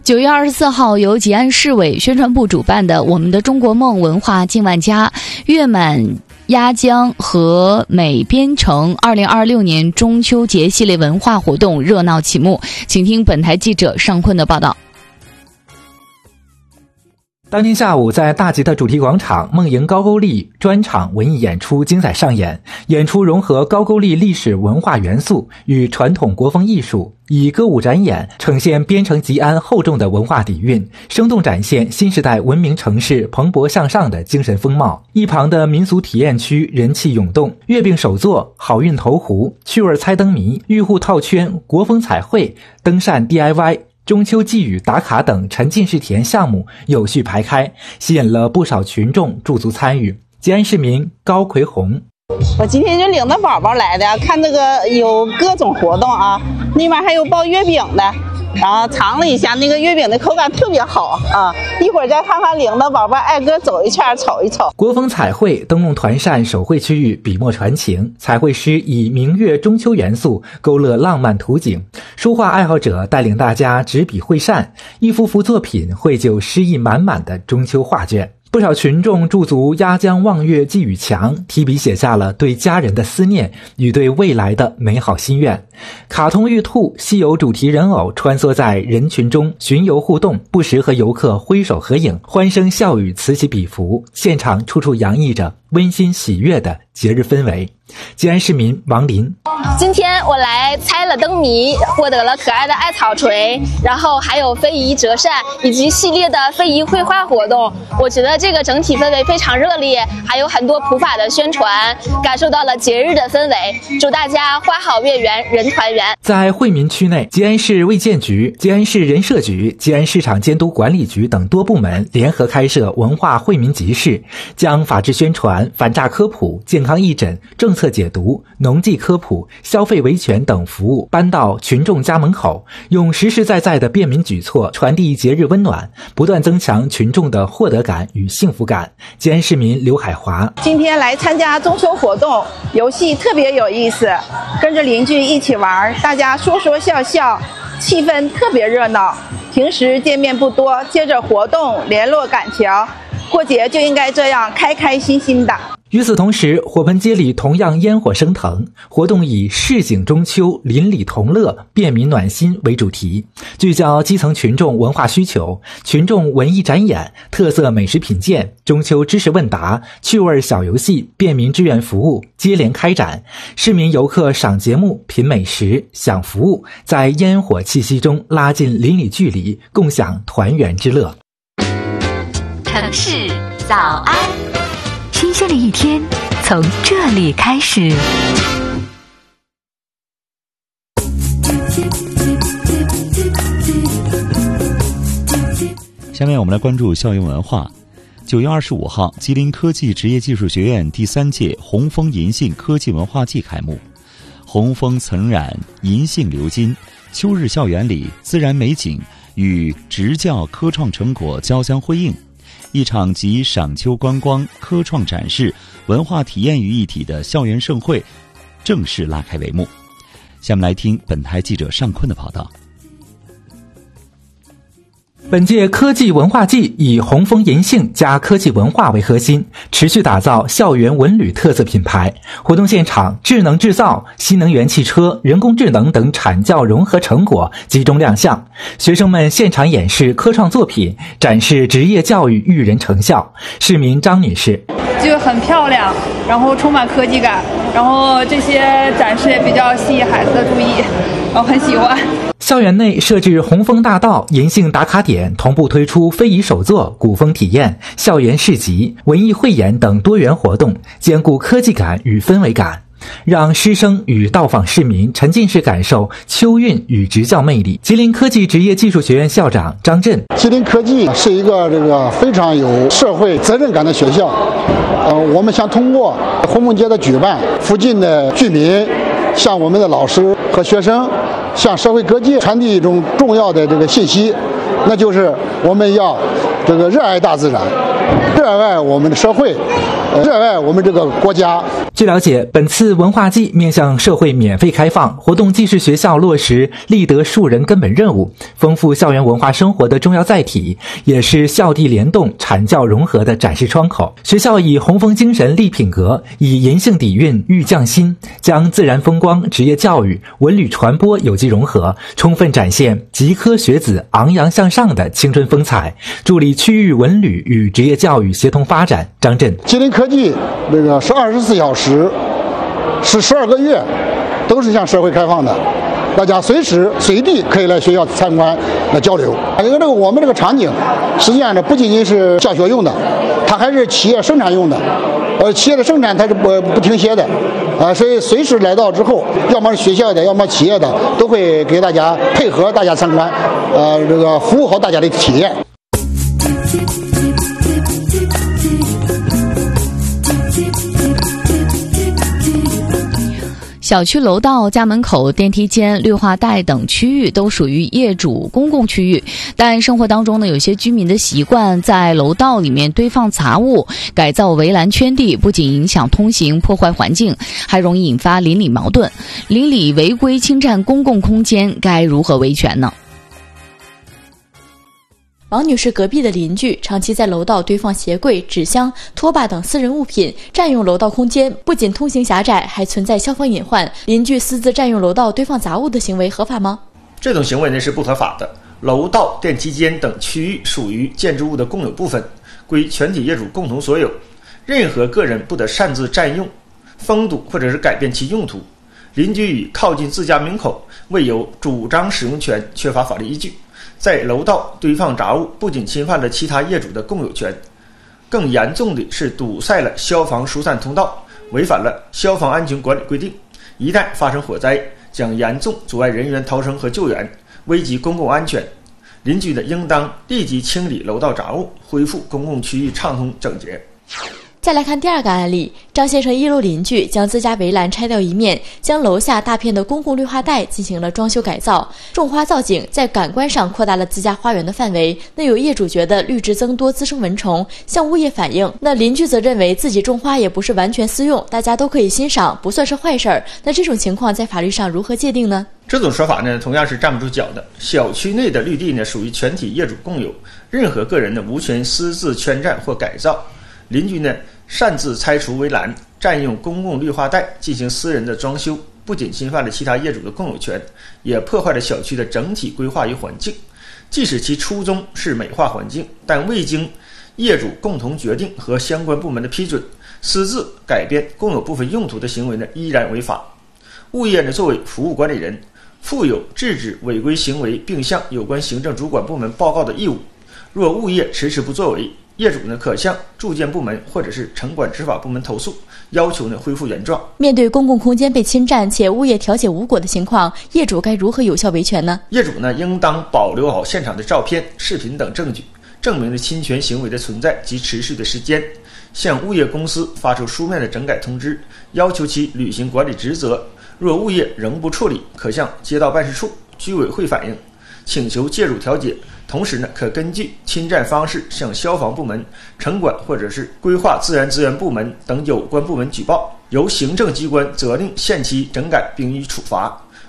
9月24号，由吉安市委宣传部主办的我们的中国梦文化近万家月满鸭江和美边城2026年中秋节系列文化活动热闹启幕，请听本台记者尚坤的报道。 当天下午，在大吉的主题广场，梦莹高句丽专场文艺演出精彩上演。演出融合高句丽历史文化元素与传统国风艺术，以歌舞展演呈现边城吉安厚重的文化底蕴，生动展现新时代文明城市蓬勃向上的精神风貌。一旁的民俗体验区人气涌动，月饼手作、好运投壶、趣味猜灯谜、玉户套圈、国风彩绘、灯扇 DIY、中秋寄语打卡等沉浸式体验项目有序排开，吸引了不少群众驻足参与。吉安市民高奎红： 我今天就领着宝宝来的，看这个有各种活动啊，那边还有包月饼的，然后尝了一下那个月饼的口感特别好啊，一会儿再看看领着宝宝挨个走一圈瞅一瞅。 国风彩绘灯笼团扇手绘区域笔墨传情，彩绘师以明月中秋元素勾勒浪漫图景，书画爱好者带领大家执笔绘扇，一幅幅作品绘就诗意满满的中秋画卷。不少群众驻足鸭江望月寄语墙，提笔写下了对家人的思念与对未来的美好心愿。卡通玉兔、西游主题人偶穿梭在人群中巡游互动，不时和游客挥手合影，欢声笑语此起彼伏，现场处处洋溢着温馨喜悦的节日氛围。吉安市民王林： 今天我来猜了灯谜，获得了可爱的艾草锤，然后还有非遗折扇以及系列的非遗绘画活动。我觉得这个整体氛围非常热烈，还有很多普法的宣传，感受到了节日的氛围。祝大家花好月圆，人团圆。 在惠民区内，吉安市卫健局、吉安市人社局、吉安市场监督管理局等多部门联合开设文化惠民集市，将法治宣传、反诈科普、健康义诊、政策解读、农技科普、消费维权等服务搬到群众家门口，用实实在在的便民举措传递节日温暖，不断增强群众的获得感与幸福感。吉安市民刘海华： 今天来参加中秋活动，游戏特别有意思，跟着邻居一起玩，大家说说笑笑，气氛特别热闹。平时见面不多，接着活动联络感情，过节就应该这样开开心心的。 与此同时，火盆街里同样烟火升腾，活动以市井中秋、邻里同乐、便民暖心为主题，聚焦基层群众文化需求，群众文艺展演、特色美食品鉴、中秋知识问答、趣味小游戏、便民志愿服务接连开展，市民游客赏节目、品美食、享服务，在烟火气息中拉近邻里距离，共享团圆之乐。 城市早安，新鲜的一天从这里开始。 下面我们来关注校园文化。9月25号，吉林科技职业技术学院第3届红枫银杏科技文化季开幕。红枫层染，银杏流金，秋日校园里自然美景与职教科创成果交相辉映，一场集赏秋观光、科创展示、文化体验于一体的校园盛会正式拉开帷幕。下面来听本台记者尚坤的报道。 本届科技文化季以红枫银杏加科技文化为核心，持续打造校园文旅特色品牌。活动现场，智能制造、新能源汽车、人工智能等产教融合成果集中亮相，学生们现场演示科创作品，展示职业教育育人成效。市民张女士： 就很漂亮，然后充满科技感，然后这些展示也比较吸引孩子的注意，然后很喜欢。 校园内设置红枫大道、银杏打卡点，同步推出非遗手作、古风体验、校园市集、文艺汇演等多元活动，兼顾科技感与氛围感，让师生与到访市民沉浸式感受秋韵与职教魅力。吉林科技职业技术学院校长张震： 吉林科技是一个非常有社会责任感的学校，我们想通过红枫节的举办，附近的居民向我们的老师和学生，向社会各界传递一种重要的信息，那就是我们要这个热爱大自然，热爱我们的社会，热爱我们这个国家。 据了解，本次文化季面向社会免费开放，活动既是学校落实立德树人根本任务，丰富校园文化生活的重要载体，也是校地联动、产教融合的展示窗口。学校以红枫精神立品格，以银杏底蕴育匠心，将自然风光、职业教育、文旅传播有机融合，充分展现籍科学子昂扬向上的青春风采，助力区域文旅与职业教育协同发展。张震， 吉林科技这个是24小时，是12个月，都是向社会开放的，大家随时随地可以来学校参观来交流。因为我们这个场景，实际上呢不仅仅是教学用的，它还是企业生产用的。企业的生产它是不停歇的，所以随时来到之后，要么是学校的，要么企业的，都会给大家配合大家参观，这个服务好大家的体验。 小区楼道、家门口、电梯间、绿化带等区域都属于业主公共区域，但生活当中呢，有些居民的习惯在楼道里面堆放杂物、改造围栏圈地，不仅影响通行、破坏环境，还容易引发邻里矛盾。邻里违规侵占公共空间，该如何维权呢？ 王女士隔壁的邻居长期在楼道堆放鞋柜、纸箱、拖把等私人物品，占用楼道空间，不仅通行狭窄，还存在消防隐患。邻居私自占用楼道堆放杂物的行为合法吗？ 这种行为呢是不合法的。楼道、电梯间等区域属于建筑物的共有部分，归全体业主共同所有，任何个人不得擅自占用、封堵或者是改变其用途。邻居以靠近自家门口为由主张使用权缺乏法律依据，在楼道堆放杂物，不仅侵犯了其他业主的共有权，更严重的是堵塞了消防疏散通道，违反了消防安全管理规定。一旦发生火灾，将严重阻碍人员逃生和救援，危及公共安全。邻居呢，应当立即清理楼道杂物，恢复公共区域畅通整洁。 再来看第二个案例，张先生1楼邻居将自家围栏拆掉一面，将楼下大片的公共绿化带进行了装修改造，种花造景，在感官上扩大了自家花园的范围。那有业主觉得绿植增多滋生蚊虫，向物业反映，那邻居则认为自己种花也不是完全私用，大家都可以欣赏，不算是坏事儿。那这种情况在法律上如何界定呢？ 这种说法呢，同样是站不住脚的。小区内的绿地呢，属于全体业主共有，任何个人呢无权私自圈占或改造。邻居呢擅自拆除围栏，占用公共绿化带进行私人的装修，不仅侵犯了其他业主的共有权，也破坏了小区的整体规划与环境。即使其初衷是美化环境，但未经业主共同决定和相关部门的批准，私自改变共有部分用途的行为呢，依然违法。物业呢作为服务管理人，负有制止违规行为并向有关行政主管部门报告的义务。若物业迟迟不作为，业主呢可向住建部门或者是城管执法部门投诉，要求呢恢复原状。 面对公共空间被侵占且物业调解无果的情况，业主该如何有效维权呢？ 业主呢应当保留好现场的照片、视频等证据，证明了侵权行为的存在及持续的时间，向物业公司发出书面的整改通知，要求其履行管理职责。若物业仍不处理，可向街道办事处、居委会反映，请求介入调解。同时呢，可根据侵占方式向消防部门、城管或者是规划自然资源部门等有关部门举报，由行政机关责令限期整改并予处罚。